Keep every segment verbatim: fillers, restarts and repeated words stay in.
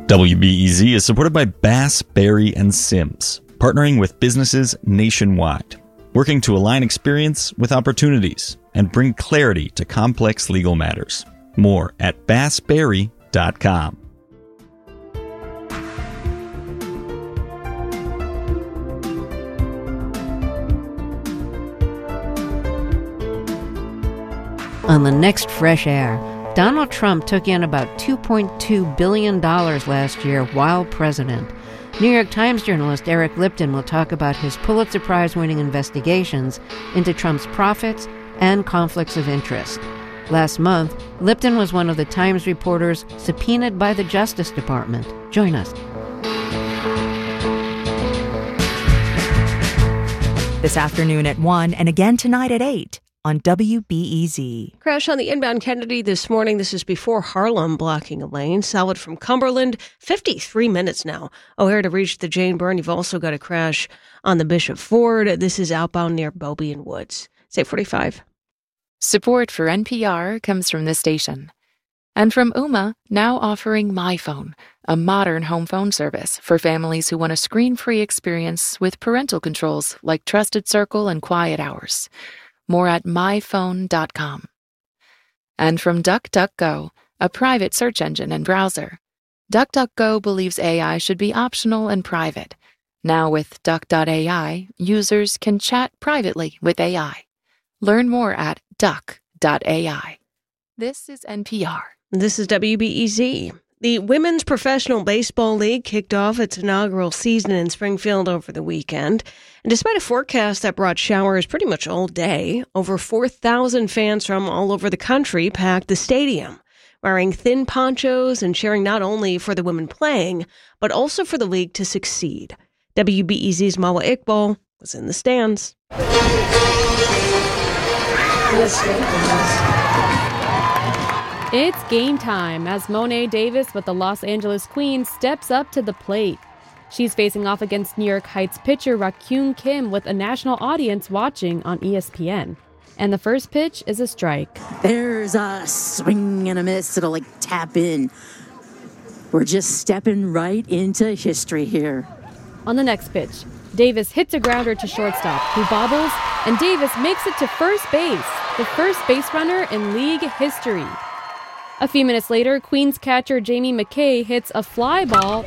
W B E Z is supported by Bass, Berry, and Sims, partnering with businesses nationwide, working to align experience with opportunities and bring clarity to complex legal matters. More at bass berry dot com. On the next Fresh Air, Donald Trump took in about two point two billion dollars last year while president. New York Times journalist Eric Lipton will talk about his Pulitzer Prize-winning investigations into Trump's profits and conflicts of interest. Last month, Lipton was one of the Times reporters subpoenaed by the Justice Department. Join us. This afternoon at one and again tonight at eight. On W B E Z. Crash on the inbound Kennedy this morning. This is before Harlem blocking a lane. Solid from Cumberland, fifty-three minutes now. O'Hare to reach the Jane Byrne. You've also got a crash on the Bishop Ford. This is outbound near Bobby and Woods. It's eight forty-five. Support for N P R comes from this station. And from Ooma, now offering MyPhone, a modern home phone service for families who want a screen-free experience with parental controls like Trusted Circle and Quiet Hours. More at my phone dot com. And from DuckDuckGo, a private search engine and browser. DuckDuckGo believes A I should be optional and private. Now with Duck dot A I, users can chat privately with A I. Learn more at Duck dot A I. This is N P R. This is W B E Z. The Women's Professional Baseball League kicked off its inaugural season in Springfield over the weekend. And despite a forecast that brought showers pretty much all day, over four thousand fans from all over the country packed the stadium, wearing thin ponchos and cheering not only for the women playing, but also for the league to succeed. W B E Z's Mawa Iqbal was in the stands. It's game time as Mo'ne Davis with the Los Angeles Queens steps up to the plate. She's facing off against New York Heights pitcher Rakyung Kim with a national audience watching on E S P N. And the first pitch is a strike. There's a swing and a miss. It'll like tap in. We're just stepping right into history here. On the next pitch, Davis hits a grounder to shortstop, who bobbles, and Davis makes it to first base, the first base runner in league history. A few minutes later, Queens catcher Jamie McKay hits a fly ball,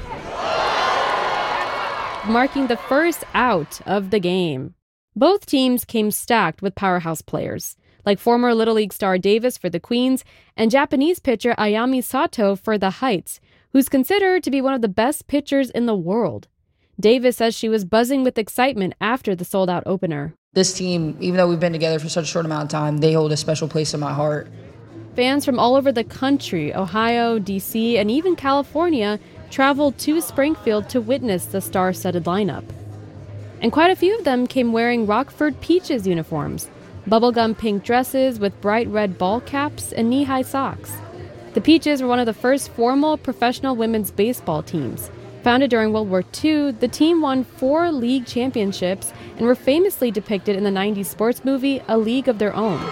marking the first out of the game. Both teams came stacked with powerhouse players, like former Little League star Davis for the Queens and Japanese pitcher Ayami Sato for the Heights, who's considered to be one of the best pitchers in the world. Davis says she was buzzing with excitement after the sold-out opener. This team, even though we've been together for such a short amount of time, they hold a special place in my heart. Fans from all over the country, Ohio, D C, and even California, traveled to Springfield to witness the star-studded lineup. And quite a few of them came wearing Rockford Peaches uniforms, bubblegum pink dresses with bright red ball caps and knee-high socks. The Peaches were one of the first formal professional women's baseball teams. Founded during World War Two, the team won four league championships and were famously depicted in the nineties sports movie A League of Their Own.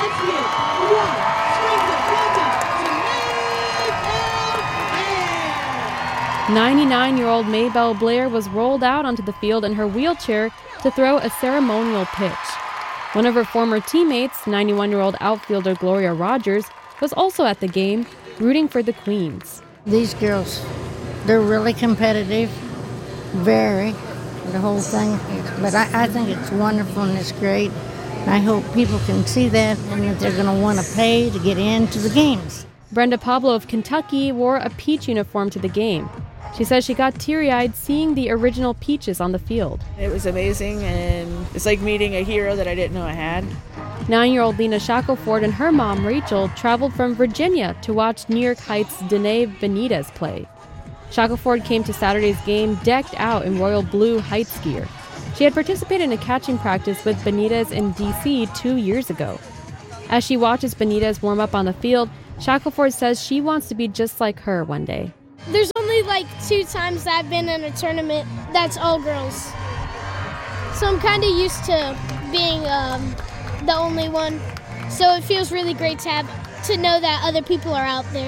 ninety-nine-year-old Maybelle Blair was rolled out onto the field in her wheelchair to throw a ceremonial pitch. One of her former teammates, ninety-one-year-old outfielder Gloria Rogers, was also at the game, rooting for the Queens. These girls, they're really competitive, very, the whole thing. But I, I think it's wonderful and it's great. I hope people can see that and that they're going to want to pay to get into the games. Brenda Pablo of Kentucky wore a Peach uniform to the game. She says she got teary-eyed seeing the original Peaches on the field. It was amazing, and it's like meeting a hero that I didn't know I had. Nine-year-old Lena Shackelford and her mom, Rachel, traveled from Virginia to watch New York Heights' Danae Benitez play. Shackelford came to Saturday's game decked out in royal blue Heights gear. She had participated in a catching practice with Benitez in D C two years ago. As she watches Benitez warm up on the field, Shackelford says she wants to be just like her one day. There's only like two times that I've been in a tournament that's all girls. So I'm kind of used to being um, the only one. So it feels really great to have to know that other people are out there.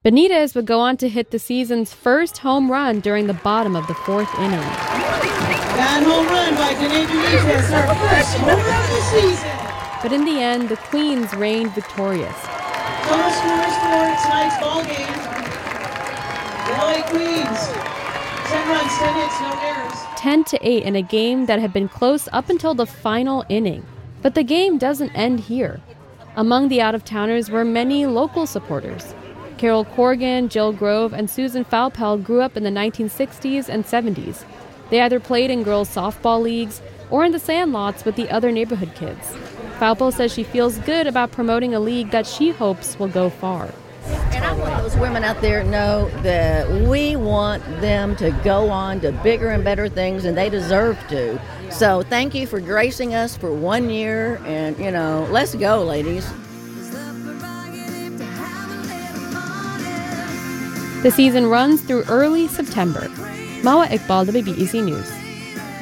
Benitez would go on to hit the season's first home run during the bottom of the fourth inning. That home run by Danae Benitez, our first home run of the season. But in the end, the Queens reigned victorious. Total scores for tonight's ball game. The L A Queens, ten runs, ten hits, no errors. ten to eight in a game that had been close up until the final inning. But the game doesn't end here. Among the out-of-towners were many local supporters. Carol Corrigan, Jill Grove, and Susan Falpel grew up in the nineteen sixties and seventies. They either played in girls' softball leagues or in the sandlots with the other neighborhood kids. Falpel says she feels good about promoting a league that she hopes will go far. And I want those women out there to know that we want them to go on to bigger and better things, and they deserve to. So thank you for gracing us for one year, and, you know, let's go, ladies. The season runs through early September. Mawa Iqbal, W B E Z News.